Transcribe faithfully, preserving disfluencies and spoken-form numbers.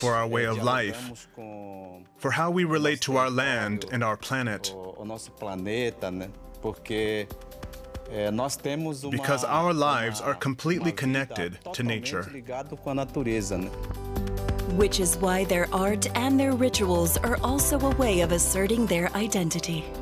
for our way of life, for how we relate to our land and our planet. Because our lives are completely connected to nature. Which is why their art and their rituals are also a way of asserting their identity.